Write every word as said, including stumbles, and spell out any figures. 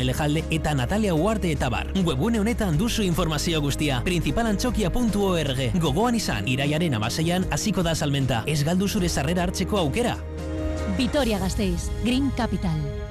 Elejalde eta Natalia Uarte eta bar. Webune honetan duzu informazio guztia. principalantzokia puntu org. Gogoan izan, iraiaren amaseian hasiko da salmenta. Ez galdu zure sarrera hartzeko aukera. Vitoria Gasteiz, Green Capital.